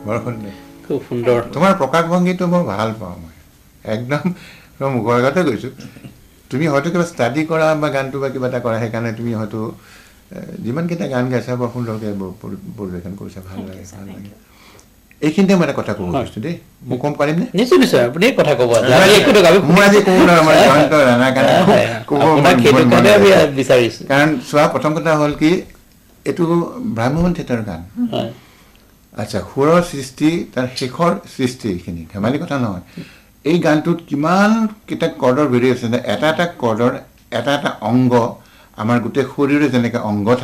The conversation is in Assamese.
বৰ সুন্দৰ খুব সুন্দৰ তোমাৰ প্ৰকাশভংগীটো মই ভাল পাওঁ মই একদম মুখৰ আগতে কৈছোঁ তুমি হয়তো কিবা ষ্টাডি কৰা বা গানটো বা কিবা এটা কৰা সেইকাৰণে তুমি হয়তো যিমানকেইটা গান গাইছা বৰ সুন্দৰকৈ পৰিৱেশন কৰিছা ভাল লাগে এইখিনিতে মই এটা কথা ক'ব খুজিছোঁ দেই মোক ক'ব পাৰিমনে নিশ্চয় নিশ্চয় আপুনি কথা ক'ব মোৰ আজি ক'ব নোৱাৰোঁ মই জয়ন্ত ৰাণাৰ কাৰণে ক'ব বিচাৰিছোঁ কাৰণ চোৱা প্ৰথম কথা হ'ল কি এইটো ভ্ৰাম্যমাণ থিয়েটাৰৰ গান আচ্ছা সুৰৰ সৃষ্টি তাৰ শেষৰ সৃষ্টি এইখিনি ধেমালি কথা নহয় এই গানটোত কিমানকেইটা কৰ্ডৰ ভেৰিয়েশ্যন এটা এটা কৰ্ডৰ এটা এটা অংগ আমাৰ গোটেই শৰীৰৰ যেনেকৈ অংগ থাকে